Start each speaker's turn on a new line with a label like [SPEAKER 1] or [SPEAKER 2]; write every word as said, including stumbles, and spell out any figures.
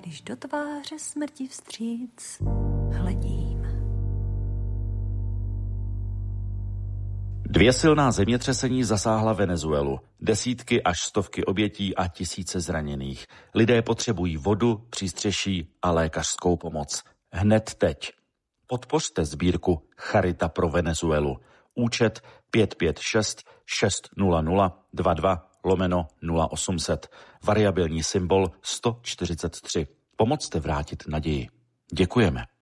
[SPEAKER 1] když do tváře smrti vstříc hledím.
[SPEAKER 2] Dvě silná zemětřesení zasáhla Venezuelu. Desítky až stovky obětí a tisíce zraněných. Lidé potřebují vodu, přístřeší a lékařskou pomoc. Hned teď. Podpořte sbírku Charita pro Venezuelu. Účet pět pět šest šest nula nula dva dva lomeno nula osm set. Variabilní symbol sto čtyřicet tři. Pomozte vrátit naději. Děkujeme.